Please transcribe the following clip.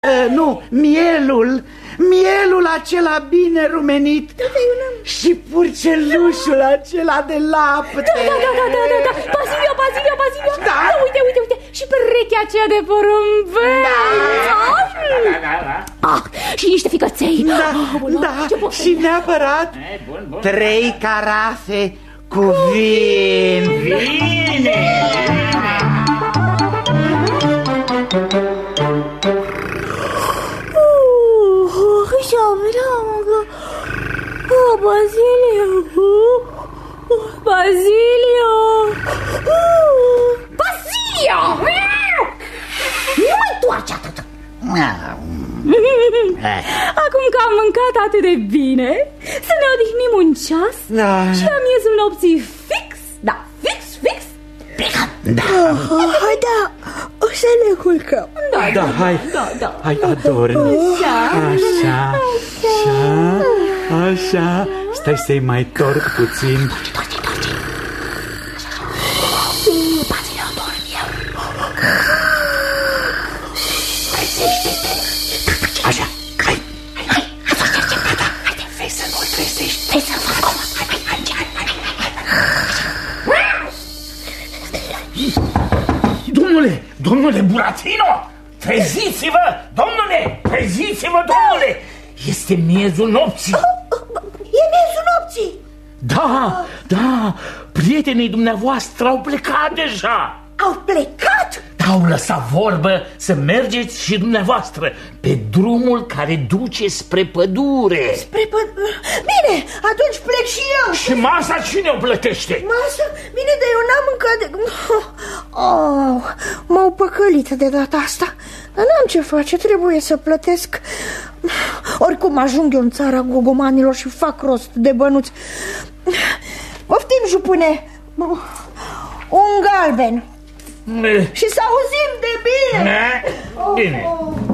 Nu, mielul acela bine rumenit. Și purcelușul acela de lapte. Da. Basilio. Da, uite. Și perechea aceea de porumbel. Da. Și niște ficăței. Da, și neapărat 3 carafe cu vin. Vine! Basilio! Nu mai întoarce atât. Acum că am mâncat atât de bine, să ne odihnim un ceas. Și la miezul nopții fix. Hai, o să ne culcăm. Hai, adormi. Așa. Stai să-i mai torc puțin. Basilio, dorm eu. Așa, hai. Haide, vei să nu-l trezești. Vei să-l fac comod. Domnule Buratino, treziți-vă, domnule, este miezul nopții. E miezul nopții. Da, prietenii dumneavoastră au plecat deja. Au plecat? Au lăsat vorbă să mergeți și dumneavoastră pe drumul care duce spre pădure. Bine, atunci plec și eu. Și masa cine o plătește? Masa? Bine, dar eu n-am mâncat de... M-au păcălit de data asta. Dar n-am ce face, trebuie să plătesc. Oricum ajung eu în țara gogomanilor și fac rost de bănuți. Poftim, jupâne. Un galben. Și să auzim de bine. Bine.